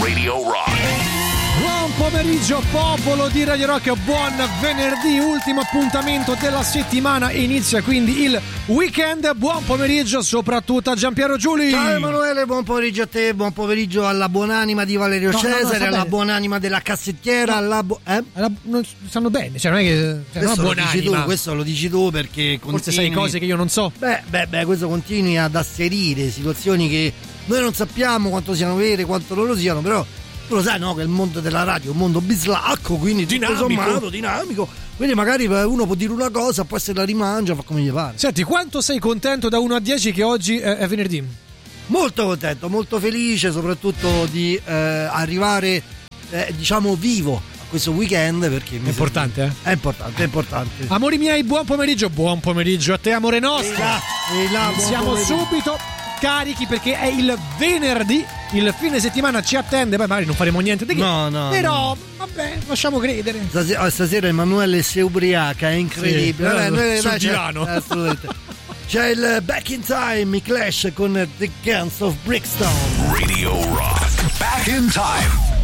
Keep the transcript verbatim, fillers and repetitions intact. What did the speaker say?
Radio Rock. Buon pomeriggio popolo di Radio Rock, buon venerdì, ultimo appuntamento della settimana, inizia quindi il weekend. Buon pomeriggio soprattutto a Giampiero Giuli. Ciao Emanuele, buon pomeriggio a te, buon pomeriggio alla buonanima di Valerio no, Cesare, no, no, alla bene. buonanima della cassettiera, no. alla bu- eh? Alla, non stanno bene, cioè non è che cioè, questo, non lo dici tu, questo lo dici tu perché continui... Forse sai cose che io non so. Beh, beh, beh, questo continui ad asserire situazioni che noi non sappiamo quanto siano vere, quanto loro siano, però tu lo sai, no, che il mondo della radio è un mondo bislacco, quindi dinamico, tutto sommato dinamico, quindi magari uno può dire una cosa, poi se la rimangia, fa come gli pare. Senti, quanto sei contento da uno a dieci che oggi è, è venerdì? Molto contento, molto felice soprattutto di eh, arrivare eh, diciamo vivo a questo weekend, perché mi È importante, sembra... eh? È importante, è importante. Amori miei, buon pomeriggio, buon pomeriggio a te, amore nostro. E là, e là, buon Siamo pomeriggio. subito carichi perché è il venerdì, il fine settimana ci attende, poi magari non faremo niente di che. No, no, Però, vabbè, lasciamo credere. Stasera, stasera Emanuele si ubriaca, è incredibile. Sì, Vabbè, noi- sul noi- c'è- divano. eh, assolutamente. C'è il Back in Time, i Clash con The Guns of Brixton. Radio Rock. Back in time.